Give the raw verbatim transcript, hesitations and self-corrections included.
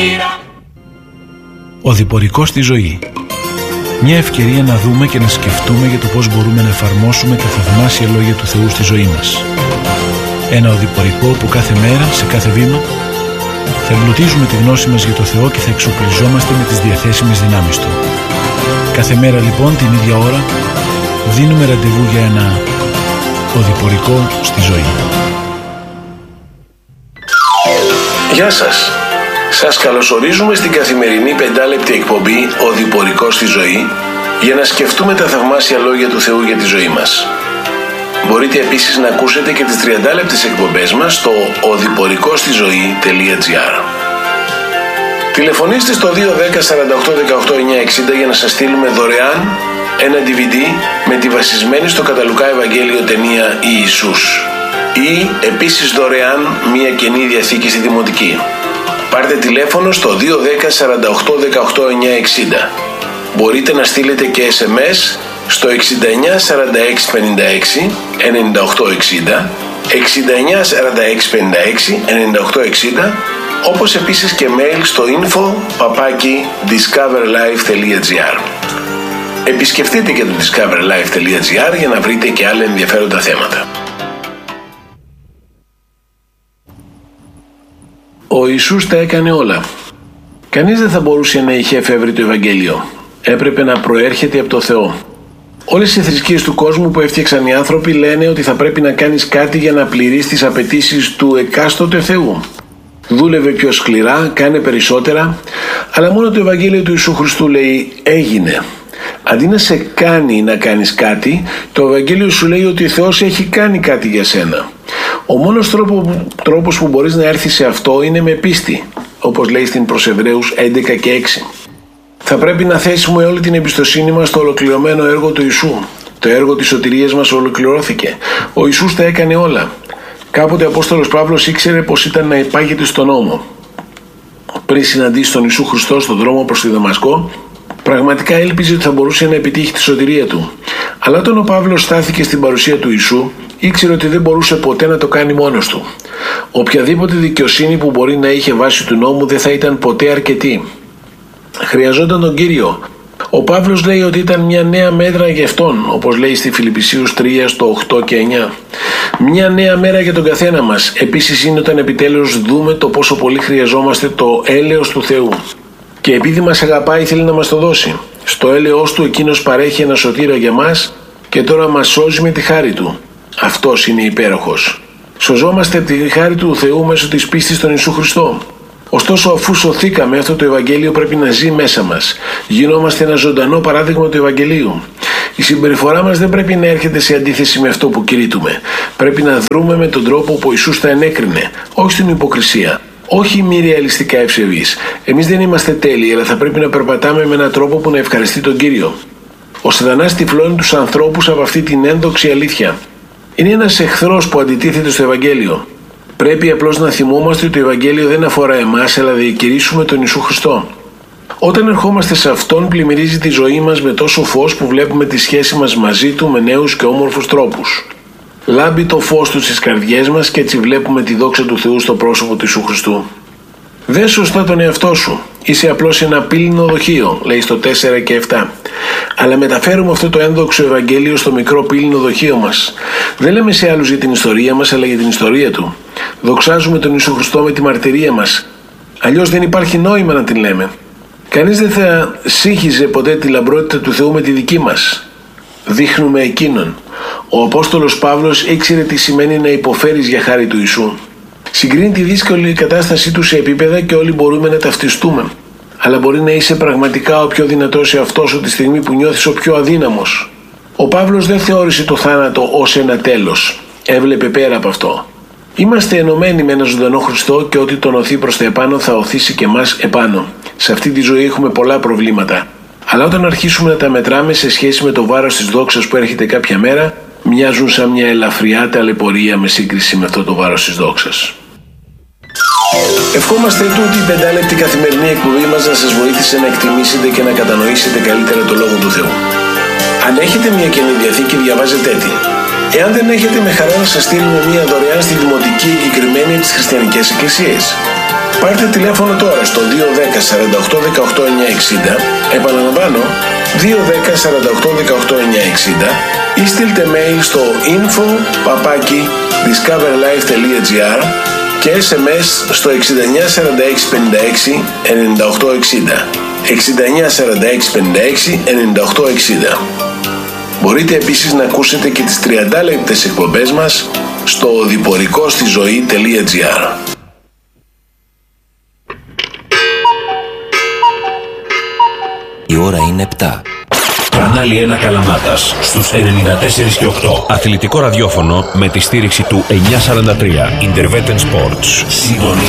Ο διπορικός στη ζωή. Μια ευκαιρία να δούμε και να σκεφτούμε για το πώς μπορούμε να εφαρμόσουμε τα θαυμάσια λόγια του Θεού στη ζωή μας. Ένα οδηπορικό που κάθε μέρα, σε κάθε βήμα, θα εμπλουτίζουμε τη γνώση μας για το Θεό και θα εξοπλιζόμαστε με τις διαθέσιμες δυνάμεις Του. Κάθε μέρα λοιπόν, την ίδια ώρα, δίνουμε ραντεβού για ένα οδηπορικό στη ζωή. Γεια σας. Σας καλωσορίζουμε στην καθημερινή πεντάλεπτη εκπομπή «Οδηπορικό στη ζωή» για να σκεφτούμε τα θαυμάσια λόγια του Θεού για τη ζωή μας. Μπορείτε επίσης να ακούσετε και τις τριαντάλεπτες εκπομπές μας στο οδηπορικοστιζωή τελεία τζι άρ. Τηλεφωνήστε στο δύο ένα μηδέν σαράντα οκτώ δεκαοκτώ εννιακόσια εξήντα για να σας στείλουμε δωρεάν ένα ντι βι ντι με τη βασισμένη στο Κατά Λουκά Ευαγγέλιο ταινία Ιησούς ή επίσης δωρεάν μια Καινή Διαθήκη στη Δημοτική. Πάρτε τηλέφωνο στο δύο ένα μηδέν σαράντα οκτώ δεκαοκτώ εννιακόσια εξήντα. Μπορείτε να στείλετε και ες εμ ες στο εξήντα εννιά σαράντα έξι πενήντα έξι ενενήντα οκτώ εξήντα, εξήντα εννιά σαράντα έξι πενήντα έξι ενενήντα οκτώ εξήντα, όπως επίσης και mail στο info παπάκι discoverlife τελεία τζι άρ. Επισκεφτείτε και το discoverlife τελεία τζι άρ για να βρείτε και άλλα ενδιαφέροντα θέματα. Ο Ιησούς τα έκανε όλα. Κανείς δεν θα μπορούσε να είχε εφεύρει το Ευαγγέλιο. Έπρεπε να προέρχεται από το Θεό. Όλες οι θρησκείες του κόσμου που έφτιαξαν οι άνθρωποι λένε ότι θα πρέπει να κάνεις κάτι για να πληρείς τις απαιτήσεις του εκάστοτε Θεού. Δούλευε πιο σκληρά, κάνε περισσότερα, αλλά μόνο το Ευαγγέλιο του Ιησού Χριστού λέει έγινε. Αντί να σε κάνει να κάνεις κάτι, το Ευαγγέλιο σου λέει ότι ο Θεός έχει κάνει κάτι για σένα. Ο μόνος τρόπο, τρόπος που μπορείς να έρθεις σε αυτό είναι με πίστη, όπως λέει στην προς Εβραίους έντεκα και έξι. Θα πρέπει να θέσουμε όλη την εμπιστοσύνη μας στο ολοκληρωμένο έργο του Ιησού. Το έργο της σωτηρίας μας ολοκληρώθηκε. Ο Ιησούς τα έκανε όλα. Κάποτε ο Απόστολος Παύλος ήξερε πως ήταν να υπάγεται στον νόμο. Πριν συναντήσει τον Ιησού Χριστό στον δρόμο προς τη Δαμασκό, πραγματικά έλπιζε ότι θα μπορούσε να επιτύχει τη σωτηρία του. Αλλά όταν ο Παύλος στάθηκε στην παρουσία του Ιησού, ήξερε ότι δεν μπορούσε ποτέ να το κάνει μόνος του. Οποιαδήποτε δικαιοσύνη που μπορεί να είχε βάσει του νόμου δεν θα ήταν ποτέ αρκετή. Χρειαζόταν τον Κύριο. Ο Παύλος λέει ότι ήταν μια νέα μέρα για αυτόν, όπως λέει στη Φιλιππισίους τρία στο οκτώ και εννιά. Μια νέα μέρα για τον καθένα μας. Επίσης είναι όταν επιτέλους δούμε το πόσο πολύ χρειαζόμαστε το έλεος του Θεού. Και επειδή μας αγαπάει θέλει να μας το δώσει. Στο έλεος του εκείνος παρέχει ένα σωτήρα για μας και τώρα μας σώζει με τη χάρη του. Αυτός είναι υπέροχος. Σωζόμαστε από τη χάρη του Θεού μέσω της πίστης στον Ιησού Χριστό. Ωστόσο, αφού σωθήκαμε, αυτό το Ευαγγέλιο πρέπει να ζει μέσα μας. Γινόμαστε ένα ζωντανό παράδειγμα του Ευαγγελίου. Η συμπεριφορά μας δεν πρέπει να έρχεται σε αντίθεση με αυτό που κηρύττουμε. Πρέπει να δρούμε με τον τρόπο που ο Ιησούς τα ενέκρινε, όχι στην υποκρισία. Όχι μη ρεαλιστικά ευσεβείς. Εμείς δεν είμαστε τέλειοι, αλλά θα πρέπει να περπατάμε με έναν τρόπο που να ευχαριστεί τον Κύριο. Ο Σατανάς τυφλώνει τους ανθρώπους από αυτή την ένδοξη αλήθεια. Είναι ένας εχθρός που αντιτίθεται στο Ευαγγέλιο. Πρέπει απλώς να θυμόμαστε ότι το Ευαγγέλιο δεν αφορά εμάς, αλλά διακηρύσουμε τον Ιησού Χριστό. Όταν ερχόμαστε σε Αυτόν, πλημμυρίζει τη ζωή μας με τόσο φως που βλέπουμε τη σχέση μας μαζί Του με νέους και όμορφους τρόπους. Λάμπει το φως Του στις καρδιές μας και έτσι βλέπουμε τη δόξα του Θεού στο πρόσωπο του Ιησού Χριστού. Δες σωστά τον εαυτό σου. Είσαι απλώς ένα πύληνο δοχείο, λέει στο τέσσερα και επτά. Αλλά μεταφέρουμε αυτό το ένδοξο Ευαγγέλιο στο μικρό πύληνο δοχείο μας. Δεν λέμε σε άλλους για την ιστορία μας, αλλά για την ιστορία Του. Δοξάζουμε τον Ιησού Χριστό με τη μαρτυρία μας. Αλλιώς δεν υπάρχει νόημα να την λέμε. Κανείς δεν θα σύγχυζε ποτέ τη λαμπρότητα του Θεού με τη δική μας. Δείχνουμε εκείνον. Ο Απόστολος Παύλος ήξερε τι σημαίνει να υποφέρεις για χάρη του Ιησού. Συγκρίνει τη δύσκολη κατάστασή του σε επίπεδα και όλοι μπορούμε να ταυτιστούμε. Αλλά μπορεί να είσαι πραγματικά ο πιο δυνατός εαυτός σου τη στιγμή που νιώθεις ο πιο αδύναμος. Ο Παύλος δεν θεώρησε το θάνατο ως ένα τέλος. Έβλεπε πέρα από αυτό. Είμαστε ενωμένοι με ένα ζωντανό Χριστό και ό,τι τον οθεί προς τα επάνω θα οθήσει και εμάς επάνω. Σε αυτή τη ζωή έχουμε πολλά προβλήματα. Αλλά όταν αρχίσουμε να τα μετράμε σε σχέση με το βάρος της δόξας που έρχεται κάποια μέρα, μοιάζουν σαν μια ελαφριά ταλαιπωρία με σύγκριση με αυτό το βάρος της δόξας. Ευχόμαστε τούτη η πεντάλεπτη καθημερινή εκπομπή μας να σας βοήθησε να εκτιμήσετε και να κατανοήσετε καλύτερα το Λόγο του Θεού. Αν έχετε μια Καινή Διαθήκη, διαβάζετε την. Εάν δεν έχετε, με χαρά να σας στείλουμε μια δωρεάν στη δημοτική εγκεκριμένη από τις χριστιανικές εκκλησίες. Πάρτε τηλέφωνο τώρα στο δύο ένα μηδέν σαράντα οκτώ δεκαοκτώ εννιακόσια εξήντα, επαναλαμβάνω δύο ένα μηδέν σαράντα οκτώ δεκαοκτώ εννιακόσια εξήντα, ή στείλτε mail στο info παπάκι discoverlife τελεία gr και ες εμ ες στο εξήντα εννιά σαράντα έξι πενήντα έξι ενενήντα οκτώ εξήντα, εξήντα εννιά σαράντα έξι πενήντα έξι ενενήντα οκτώ εξήντα. Μπορείτε επίσης να ακούσετε και τις τριάντα λεπτές εκπομπές μας στο οδηπορικοστιζωή τελεία gr. Η ώρα είναι επτά. Κανάλι ένα Καλαμάτας στους ενενήντα τέσσερα και οκτώ. Αθλητικό ραδιόφωνο με τη στήριξη του εννιακόσια σαράντα τρία. Intervetten Sports. Συντονίστε